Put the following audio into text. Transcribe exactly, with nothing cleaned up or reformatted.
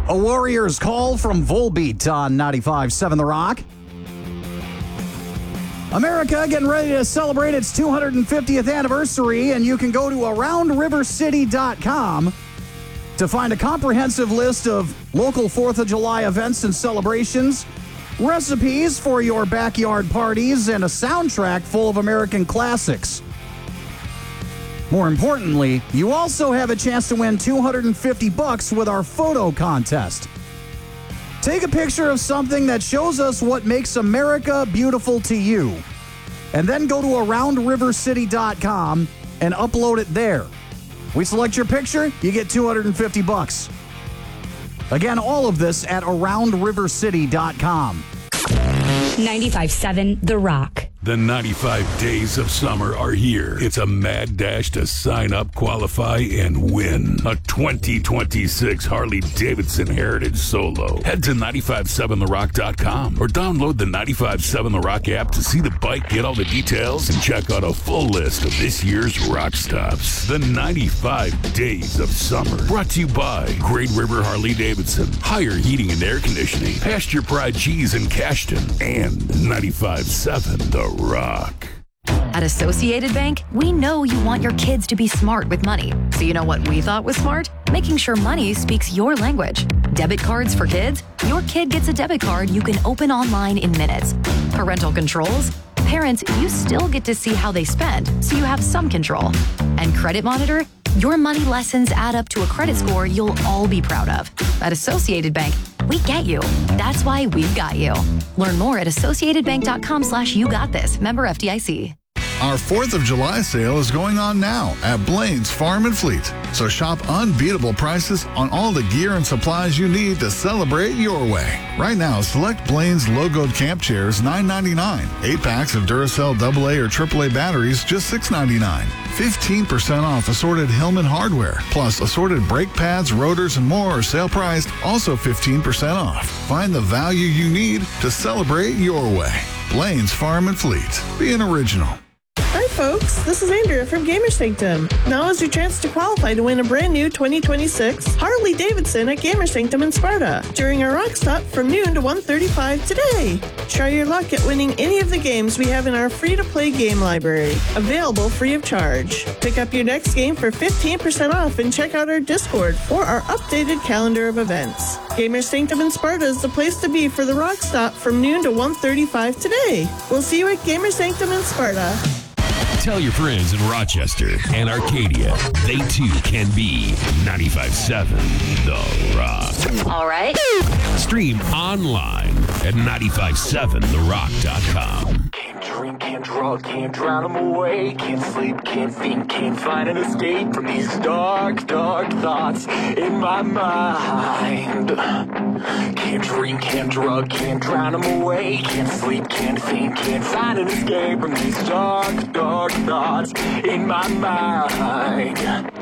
A Warriors Call from Volbeat on ninety-five point seven The Rock. America getting ready to celebrate its two hundred fiftieth anniversary, and you can go to around river city dot com to find a comprehensive list of local fourth of July events and celebrations, recipes for your backyard parties, and a soundtrack full of American classics. More importantly, you also have a chance to win two hundred fifty bucks with our photo contest. Take a picture of something that shows us what makes America beautiful to you, and then go to around river city dot com and upload it there. We select your picture, you get two hundred fifty bucks. Again, all of this at around river city dot com. ninety-five point seven The Rock. The ninety-five days of summer are here. It's a mad dash to sign up, qualify, and win a twenty twenty-six Harley-Davidson Heritage Solo. Head to ninety-five seven the rock dot com or download the ninety-five seven The Rock app to see the bike, get all the details, and check out a full list of this year's rock stops. The ninety-five days of summer. Brought to you by Great River Harley-Davidson, Higher Heating and Air Conditioning, Pasture Pride Cheese in Cashton, and ninety-five point seven The Rock. At Associated Bank, we know you want your kids to be smart with money. So you know what we thought was smart? Making sure money speaks your language. Debit cards for kids? Your kid gets a debit card you can open online in minutes. Parental controls? Parents, you still get to see how they spend, so you have some control. And Credit Monitor? Your money lessons add up to a credit score you'll all be proud of. At Associated Bank, we get you. That's why we've got you. Learn more at associated bank dot com slash you got this. Member F D I C. Our fourth of July sale is going on now at Blaine's Farm and Fleet. So shop unbeatable prices on all the gear and supplies you need to celebrate your way. Right now, select Blaine's logoed camp chairs nine ninety-nine. Eight packs of Duracell double A or triple A batteries just six ninety-nine. fifteen percent off assorted Hillman hardware. Plus assorted brake pads, rotors, and more are sale priced, also fifteen percent off. Find the value you need to celebrate your way. Blaine's Farm and Fleet. Be an original. Hi folks, this is Andrea from Gamer Sanctum. Now is your chance to qualify to win a brand new twenty twenty-six Harley-Davidson at Gamer Sanctum in Sparta during our rock stop from noon to one thirty-five today. Try your luck at winning any of the games we have in our free-to-play game library, available free of charge. Pick up your next game for fifteen percent off and check out our Discord for our updated calendar of events. Gamer Sanctum in Sparta is the place to be for the rock stop from noon to one thirty-five today. We'll see you at Gamer Sanctum in Sparta. Tell your friends in Rochester and Arcadia they too can be ninety-five point seven The Rock. All right. Stream online at ninety-five seven the rock dot com. Can't drink, can't drug, can't drown them away. Can't sleep, can't think, can't find an escape from these dark, dark thoughts in my mind. Can't drink, can't drug, can't drown them away. Can't sleep, can't think, can't find an escape from these dark, dark thoughts in my mind.